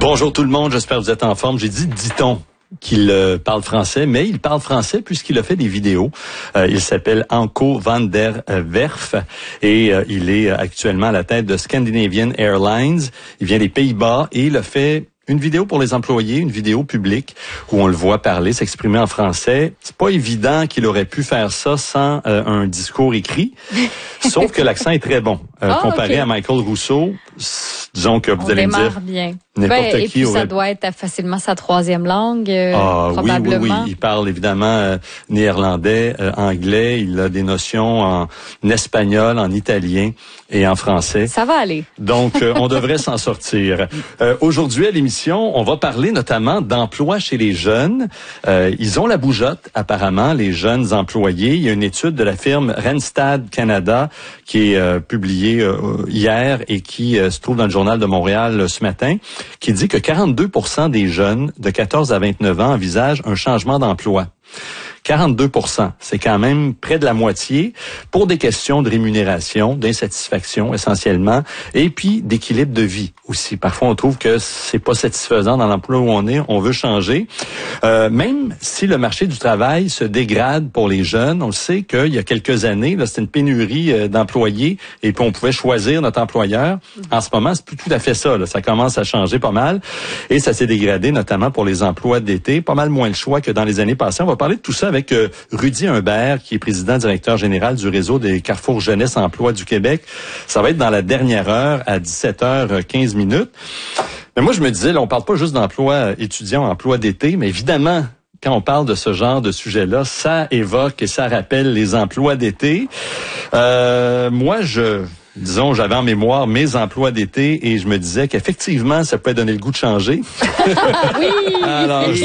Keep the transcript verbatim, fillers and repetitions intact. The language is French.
Bonjour tout le monde, j'espère que vous êtes en forme. J'ai dit dit-on qu'il euh, parle français, mais il parle français puisqu'il a fait des vidéos. Euh, il s'appelle Anko van der Werf et euh, il est actuellement à la tête de Scandinavian Airlines. Il vient des Pays-Bas et il a fait une vidéo pour les employés, une vidéo publique où on le voit parler, s'exprimer en français. C'est pas évident qu'il aurait pu faire ça sans euh, un discours écrit, sauf que l'accent est très bon. Euh, oh, comparé okay. à Michael Rousseau, disons que vous on allez me dire bien. n'importe ben, qui et puis aurait... ça doit être facilement sa troisième langue, euh, ah, probablement. Oui, oui, oui. Il parle évidemment euh, néerlandais, euh, anglais. Il a des notions en espagnol, en italien et en français. Ça va aller. Donc, euh, on devrait s'en sortir. Euh, aujourd'hui, à l'émission, on va parler notamment d'emploi chez les jeunes. Euh, ils ont la bougeotte, apparemment, les jeunes employés. Il y a une étude de la firme Randstad Canada qui est euh, publiée euh, hier et qui euh, se trouve dans le Journal de Montréal euh, ce matin, qui dit que quarante-deux pour cent des jeunes de quatorze à vingt-neuf ans envisagent un changement d'emploi. quarante-deux pour cent, c'est quand même près de la moitié pour des questions de rémunération, d'insatisfaction essentiellement, et puis d'équilibre de vie aussi. Parfois, on trouve que c'est pas satisfaisant dans l'emploi où on est, on veut changer. Euh, même si le marché du travail se dégrade pour les jeunes, on sait qu'il y a quelques années, là, c'était une pénurie euh, d'employés et puis on pouvait choisir notre employeur. En ce moment, c'est plus tout à fait ça. Là. Ça commence à changer pas mal et ça s'est dégradé notamment pour les emplois d'été. Pas mal moins le choix que dans les années passées. On va parler de tout ça avec euh, Rudy Humbert, qui est président directeur général du réseau des Carrefour Jeunesse Emploi du Québec. Ça va être dans la dernière heure à dix-sept heures quinze minutes. Mais moi, je me disais, là, on parle pas juste d'emploi étudiant, emploi d'été, mais évidemment, quand on parle de ce genre de sujet-là, ça évoque et ça rappelle les emplois d'été. Euh, moi, je... Disons, j'avais en mémoire mes emplois d'été et je me disais qu'effectivement, ça pouvait donner le goût de changer. Oui! Alors, je